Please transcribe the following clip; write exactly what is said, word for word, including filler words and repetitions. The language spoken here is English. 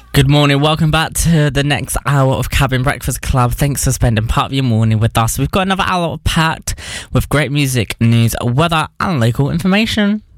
Good morning, welcome back to the next hour of Cabin Breakfast Club. Thanks for spending part of your morning with us. We've got another hour packed with great music, news, weather and local information.